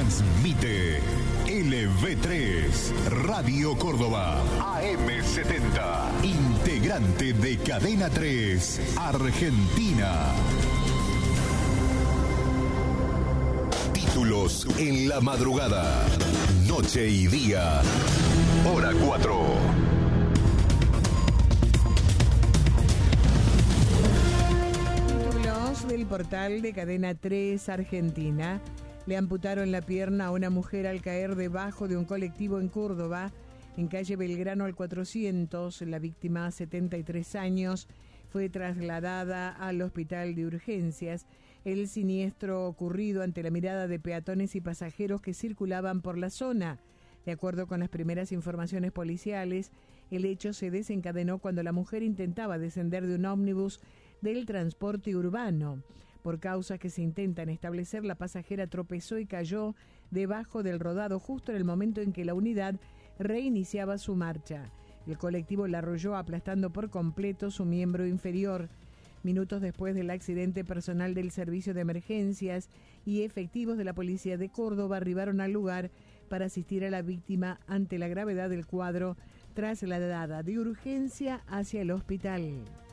Transmite LV3, Radio Córdoba, AM70, integrante de Cadena 3, Argentina. Títulos en la madrugada, noche y día, hora 4. Títulos del portal de Cadena 3, Argentina. Le amputaron la pierna a una mujer al caer debajo de un colectivo en Córdoba, en calle Belgrano al 400. La víctima, 73 años, fue trasladada al hospital de urgencias. El siniestro ocurrido ante la mirada de peatones y pasajeros que circulaban por la zona. De acuerdo con las primeras informaciones policiales, el hecho se desencadenó cuando la mujer intentaba descender de un ómnibus del transporte urbano. Por causas que se intentan establecer, la pasajera tropezó y cayó debajo del rodado justo en el momento en que la unidad reiniciaba su marcha. El colectivo la arrolló aplastando por completo su miembro inferior. Minutos después del accidente, personal del Servicio de Emergencias y efectivos de la Policía de Córdoba arribaron al lugar para asistir a la víctima ante la gravedad del cuadro, trasladada de urgencia hacia el hospital.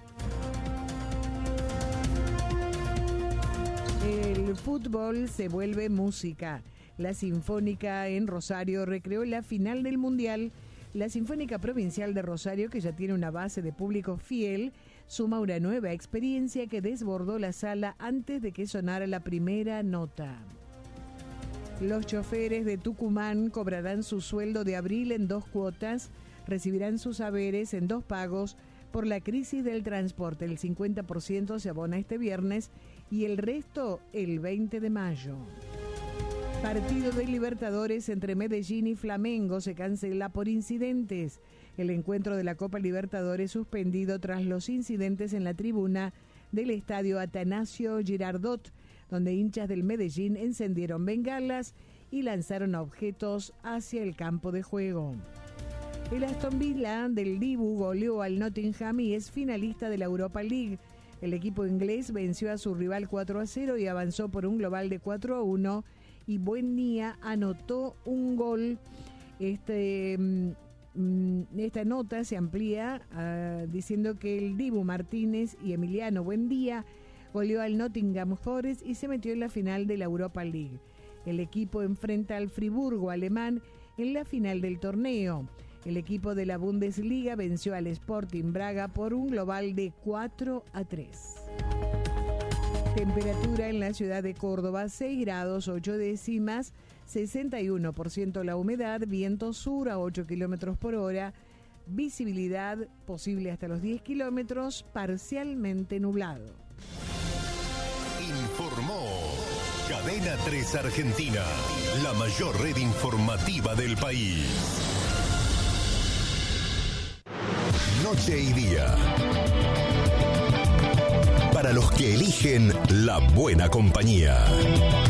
El fútbol se vuelve música. La Sinfónica en Rosario recreó la final del Mundial. La Sinfónica Provincial de Rosario, que ya tiene una base de público fiel, suma una nueva experiencia que desbordó la sala antes de que sonara la primera nota. Los choferes de Tucumán cobrarán su sueldo de abril en 2 cuotas, recibirán sus haberes en 2 pagos por la crisis del transporte. El 50% se abona este viernes y el resto el 20 de mayo. Partido de Libertadores entre Medellín y Flamengo se cancela por incidentes. El encuentro de la Copa Libertadores suspendido tras los incidentes en la tribuna del estadio Atanasio Girardot, donde hinchas del Medellín encendieron bengalas y lanzaron objetos hacia el campo de juego. El Aston Villa del Dibu goleó al Nottingham y es finalista de la Europa League. El equipo inglés venció a su rival 4-0 y avanzó por un global de 4-1 y Buendía anotó un gol. Esta nota se amplía diciendo que el Dibu Martínez y Emiliano Buendía goleó al Nottingham Forest y se metió en la final de la Europa League. El equipo enfrenta al Friburgo alemán en la final del torneo. El equipo de la Bundesliga venció al Sporting Braga por un global de 4-3. Temperatura en la ciudad de Córdoba, 6 grados 8 décimas, 61% la humedad, viento sur a 8 kilómetros por hora, visibilidad posible hasta los 10 kilómetros, parcialmente nublado. Informó Cadena 3 Argentina, la mayor red informativa del país. Noche y día. Para los que eligen la buena compañía.